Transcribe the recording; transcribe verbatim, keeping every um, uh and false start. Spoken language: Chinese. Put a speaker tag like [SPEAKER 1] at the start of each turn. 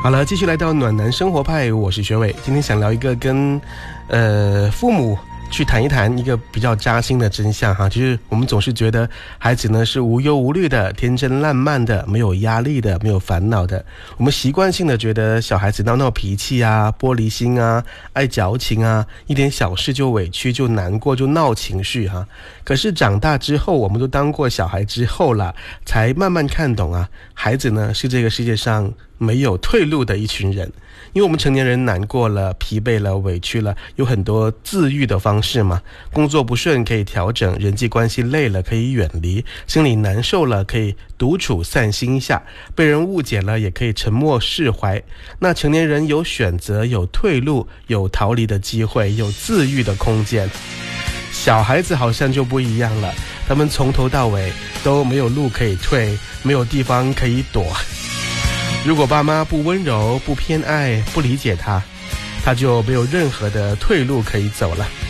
[SPEAKER 1] 好了，继续来到暖男生活派，我是学伟。今天想聊一个跟呃父母去谈一谈一个比较扎心的真相哈，就是我们总是觉得孩子呢是无忧无虑的、天真烂漫的、没有压力的、没有烦恼的。我们习惯性的觉得小孩子闹闹脾气啊、玻璃心啊、爱矫情啊，一点小事就委屈、就难过、就闹情绪哈。可是长大之后，我们都当过小孩之后啦，才慢慢看懂啊，孩子呢是这个世界上没有退路的一群人。因为我们成年人难过了、疲惫了、委屈了，有很多自愈的方式嘛。工作不顺可以调整，人际关系累了可以远离，心里难受了可以独处散心一下，被人误解了也可以沉默释怀。那成年人有选择、有退路、有逃离的机会、有自愈的空间。小孩子好像就不一样了，他们从头到尾都没有路可以退，没有地方可以躲。如果爸妈不温柔、不偏爱、不理解他，他就没有任何的退路可以走了。